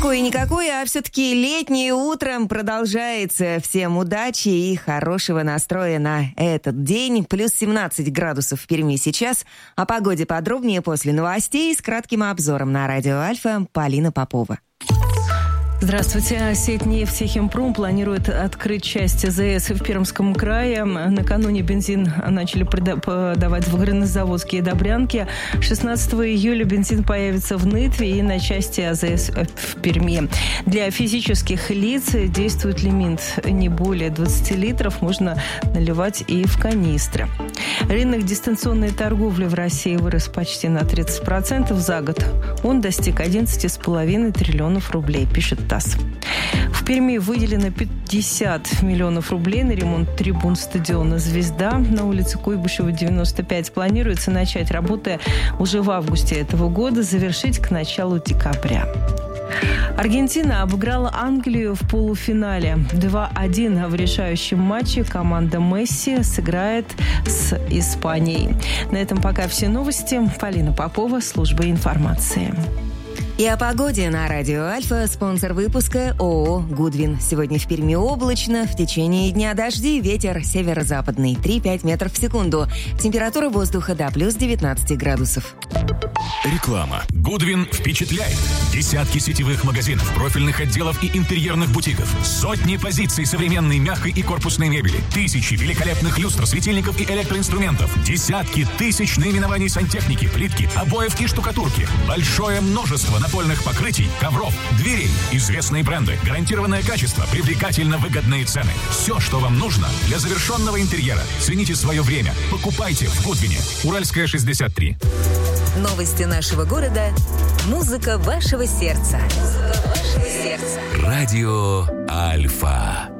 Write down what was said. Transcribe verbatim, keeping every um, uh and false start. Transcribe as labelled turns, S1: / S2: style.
S1: Какое-никакое, а все-таки летнее утро продолжается. Всем удачи и хорошего настроя на этот день. Плюс семнадцать градусов в Перми сейчас. О погоде подробнее после новостей с кратким обзором на радио Альфа. Полина Попова.
S2: Здравствуйте. Сеть «Нефтехимпром» планирует открыть часть АЗС в Пермском крае. Накануне бензин начали подавать в горнозаводские Добрянки. шестнадцатого июля бензин появится в Нытве и на части АЗС в Перми. Для физических лиц действует лимит не более двадцати литров. Можно наливать и в канистры. Рынок дистанционной торговли в России вырос почти на тридцать процентов за год. Он достиг одиннадцати с половиной триллионов рублей, пишет ТАСС. В Перми выделено пятьдесят миллионов рублей на ремонт трибун стадиона «Звезда» на улице Куйбышева, девяносто пять. Планируется начать работы уже в августе этого года, завершить к началу декабря. Аргентина обыграла Англию в полуфинале. два один в решающем матче команда Месси сыграет с Испанией. На этом пока все новости. Полина Попова, служба информации.
S1: И о погоде на радио Альфа. Спонсор выпуска ООО «Гудвин». Сегодня в Перми облачно, в течение дня дожди, ветер северо-западный три-пять метров в секунду. Температура воздуха до плюс девятнадцати градусов.
S3: Реклама. «Гудвин» впечатляет. Десятки сетевых магазинов, профильных отделов и интерьерных бутиков. Сотни позиций современной мягкой и корпусной мебели. Тысячи великолепных люстр, светильников и электроинструментов. Десятки тысяч наименований сантехники, плитки, обоев и штукатурки. Большое множество напольных покрытий, ковров, дверей. Известные бренды, гарантированное качество, привлекательно выгодные цены. Все, что вам нужно для завершенного интерьера. Цените свое время. Покупайте в Гудвине. Уральская, шестьдесят три.
S4: Новости нашего города. Музыка вашего сердца. Музыка вашего сердца.
S3: Радио Альфа.